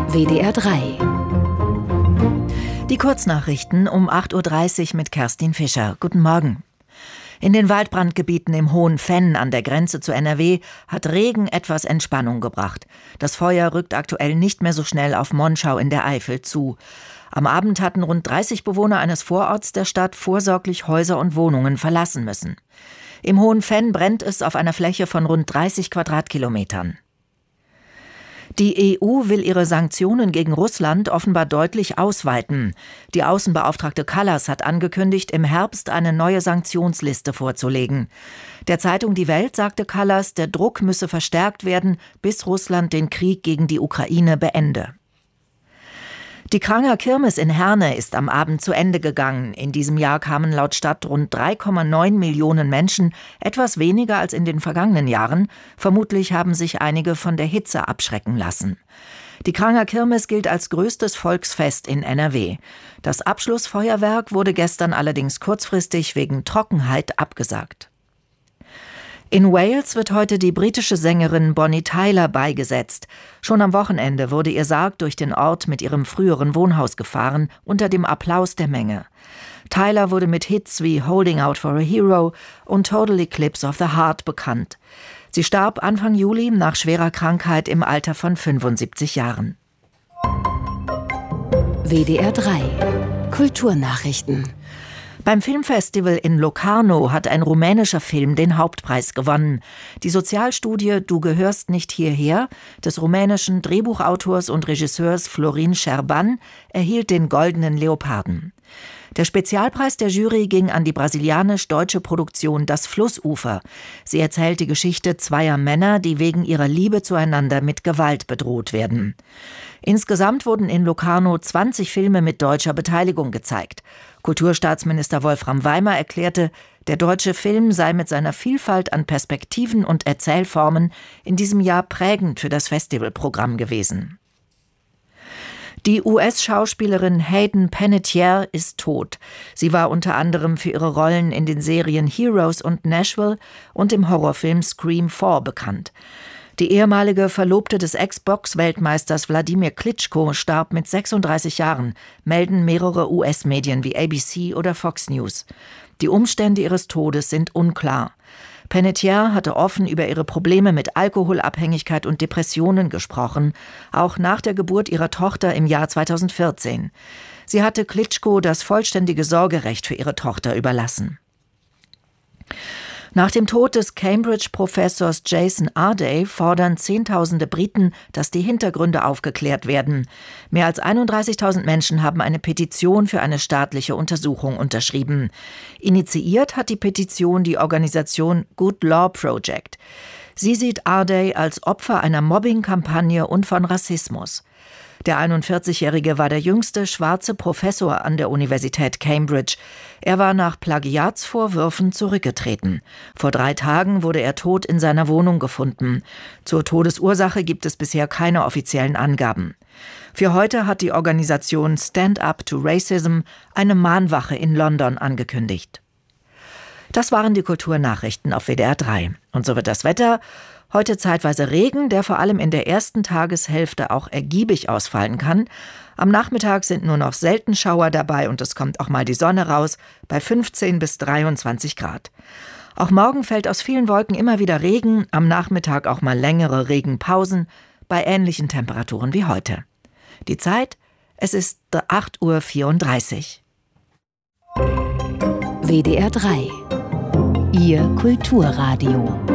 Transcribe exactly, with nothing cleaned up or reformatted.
W D R drei. Die Kurznachrichten um acht Uhr dreißig mit Kerstin Fischer. Guten Morgen. In den Waldbrandgebieten im Hohen Venn an der Grenze zu N R W hat Regen etwas Entspannung gebracht. Das Feuer rückt aktuell nicht mehr so schnell auf Monschau in der Eifel zu. Am Abend hatten rund dreißig Bewohner eines Vororts der Stadt vorsorglich Häuser und Wohnungen verlassen müssen. Im Hohen Venn brennt es auf einer Fläche von rund dreißig Quadratkilometern. Die E U will ihre Sanktionen gegen Russland offenbar deutlich ausweiten. Die Außenbeauftragte Kallas hat angekündigt, im Herbst eine neue Sanktionsliste vorzulegen. Der Zeitung Die Welt sagte Kallas, der Druck müsse verstärkt werden, bis Russland den Krieg gegen die Ukraine beende. Die Kranger Kirmes in Herne ist am Abend zu Ende gegangen. In diesem Jahr kamen laut Stadt rund drei Komma neun Millionen Menschen, etwas weniger als in den vergangenen Jahren. Vermutlich haben sich einige von der Hitze abschrecken lassen. Die Kranger Kirmes gilt als größtes Volksfest in N R W. Das Abschlussfeuerwerk wurde gestern allerdings kurzfristig wegen Trockenheit abgesagt. In Wales wird heute die britische Sängerin Bonnie Tyler beigesetzt. Schon am Wochenende wurde ihr Sarg durch den Ort mit ihrem früheren Wohnhaus gefahren, unter dem Applaus der Menge. Tyler wurde mit Hits wie Holding Out for a Hero und Total Eclipse of the Heart bekannt. Sie starb Anfang Juli nach schwerer Krankheit im Alter von fünfundsiebzig Jahren. W D R drei. Kulturnachrichten. Beim Filmfestival in Locarno hat ein rumänischer Film den Hauptpreis gewonnen. Die Sozialstudie Du gehörst nicht hierher des rumänischen Drehbuchautors und Regisseurs Florin Șerban erhielt den Goldenen Leoparden. Der Spezialpreis der Jury ging an die brasilianisch-deutsche Produktion Das Flussufer. Sie erzählt die Geschichte zweier Männer, die wegen ihrer Liebe zueinander mit Gewalt bedroht werden. Insgesamt wurden in Locarno zwanzig Filme mit deutscher Beteiligung gezeigt. Kulturstaatsminister Wolfram Weimer erklärte, der deutsche Film sei mit seiner Vielfalt an Perspektiven und Erzählformen in diesem Jahr prägend für das Festivalprogramm gewesen. Die U S-Schauspielerin Hayden Panettiere ist tot. Sie war unter anderem für ihre Rollen in den Serien Heroes und Nashville und im Horrorfilm Scream vier bekannt. Die ehemalige Verlobte des Ex-Box-Weltmeisters Wladimir Klitschko starb mit sechsunddreißig Jahren, melden mehrere U S-Medien wie A B C oder Fox News. Die Umstände ihres Todes sind unklar. Panettiere hatte offen über ihre Probleme mit Alkoholabhängigkeit und Depressionen gesprochen, auch nach der Geburt ihrer Tochter im Jahr zweitausendvierzehn. Sie hatte Klitschko das vollständige Sorgerecht für ihre Tochter überlassen. Nach dem Tod des Cambridge-Professors Jason Arday fordern Zehntausende Briten, dass die Hintergründe aufgeklärt werden. Mehr als einunddreißigtausend Menschen haben eine Petition für eine staatliche Untersuchung unterschrieben. Initiiert hat die Petition die Organisation Good Law Project. Sie sieht Arday als Opfer einer Mobbing-Kampagne und von Rassismus. Der einundvierzigjährige war der jüngste schwarze Professor an der Universität Cambridge. Er war nach Plagiatsvorwürfen zurückgetreten. Vor drei Tagen wurde er tot in seiner Wohnung gefunden. Zur Todesursache gibt es bisher keine offiziellen Angaben. Für heute hat die Organisation Stand Up to Racism eine Mahnwache in London angekündigt. Das waren die Kulturnachrichten auf W D R drei. Und so wird das Wetter. Heute zeitweise Regen, der vor allem in der ersten Tageshälfte auch ergiebig ausfallen kann. Am Nachmittag sind nur noch selten Schauer dabei und es kommt auch mal die Sonne raus bei fünfzehn bis dreiundzwanzig Grad. Auch morgen fällt aus vielen Wolken immer wieder Regen, am Nachmittag auch mal längere Regenpausen bei ähnlichen Temperaturen wie heute. Die Zeit? Es ist acht Uhr vierunddreißig. W D R drei. Ihr Kulturradio.